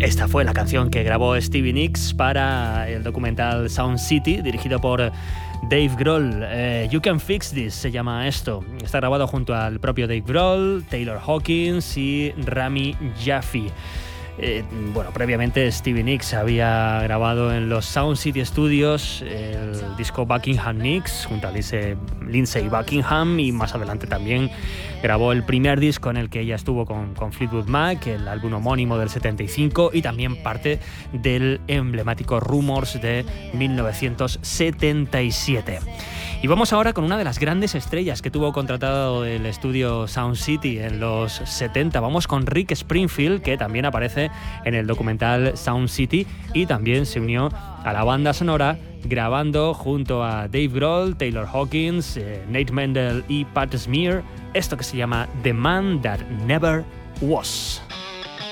Esta fue la canción que grabó Stevie Nicks para el documental Sound City, dirigido por Dave Grohl. You Can Fix This se llama esto. Está grabado junto al propio Dave Grohl, Taylor Hawkins y Rami Jaffee. Previamente Stevie Nicks había grabado en los Sound City Studios el disco Buckingham Nicks junto a Lindsey Buckingham, y más adelante también grabó el primer disco en el que ella estuvo con Fleetwood Mac, el álbum homónimo del 75, y también parte del emblemático Rumors de 1977. Y vamos ahora con una de las grandes estrellas que tuvo contratado el estudio Sound City en los 70. Vamos con Rick Springfield, que también aparece en el documental Sound City y también se unió a la banda sonora grabando junto a Dave Grohl, Taylor Hawkins, Nate Mendel y Pat Smear esto que se llama The Man That Never Was.